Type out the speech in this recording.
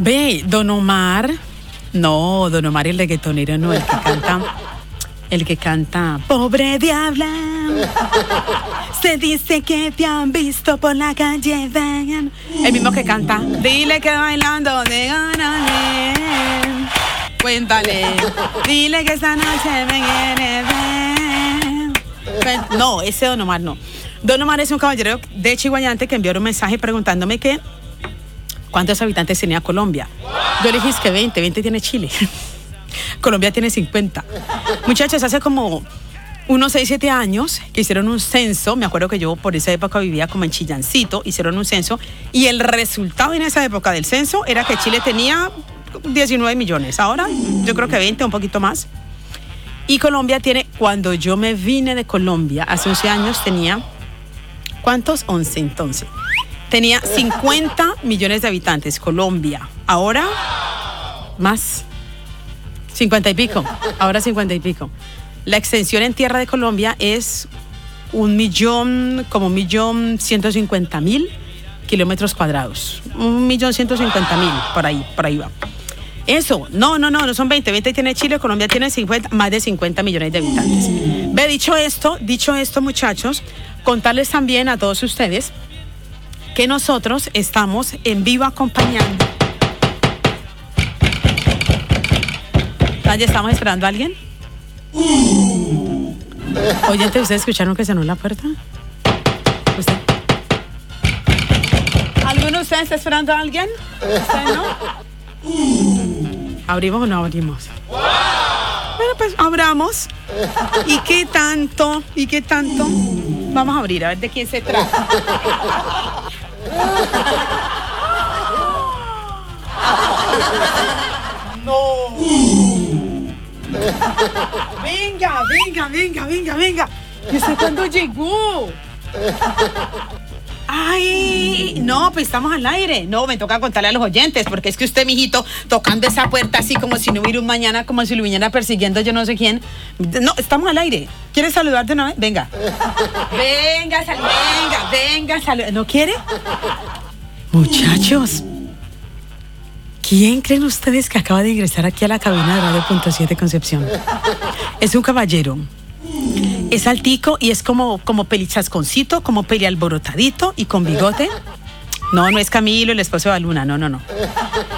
Ve, Don Omar. No, Don Omar el reggaetonero, no, el que canta, pobre diabla, se dice que te han visto por la calle, ven. El mismo que canta, dile que bailando de ganas, cuéntale, dile que esta noche me quiere ver. No, ese Don Omar no. Don Omar es un caballero de Chihuayante que envió un mensaje preguntándome que ¿cuántos habitantes tenía Colombia? Yo le dije que 20 tiene Chile. Colombia tiene 50. Muchachos, hace como unos 6, 7 años que hicieron un censo. Me acuerdo que yo por esa época vivía como en Chillancito. Hicieron un censo y el resultado en esa época del censo era que Chile tenía 19 millones. Ahora yo creo que 20, un poquito más. Y Colombia tiene, cuando yo me vine de Colombia, hace 11 años tenía, ¿cuántos? 11 entonces. Tenía 50 millones de habitantes, Colombia. Ahora, más, 50 y pico. Ahora 50 y pico. La extensión en tierra de Colombia es 1.150.000 kilómetros cuadrados. 1.150.000, por ahí va. Eso, no son 20 tiene Chile, Colombia tiene más de 50 millones de habitantes. Ve, dicho esto, muchachos, contarles también a todos ustedes que nosotros estamos en vivo acompañando. ¿Ya estamos esperando a alguien? Oye, ¿ustedes escucharon que sonó la puerta? ¿Usted? ¿Alguno de ustedes está esperando a alguien? ¿Usted no? ¿Abrimos o no abrimos? Bueno, pues abramos. ¿Y qué tanto? Vamos a abrir, a ver de quién se trata. No. Venga. ¿Y usted cuándo llegó? Ay, no, pues estamos al aire. No, me toca contarle a los oyentes, porque es que usted, mijito, tocando esa puerta así como si no hubiera un mañana, como si lo viniera persiguiendo yo no sé quién. No, estamos al aire. ¿Quieres saludar de una vez? Venga, saluda. ¿No quiere? Muchachos, ¿quién creen ustedes que acaba de ingresar aquí a la cabina de Radio.7 Concepción? Es un caballero. Es altico y es como pelichasconcito, como pelialborotadito y con bigote. No es Camilo, el esposo de Baluna, no.